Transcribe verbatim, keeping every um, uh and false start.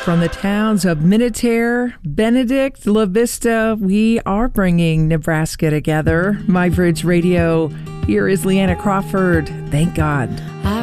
From the towns of Minutair, Benedict, La Vista, we are bringing Nebraska together. My Bridge Radio. Here is Leanna Crawford. Thank God.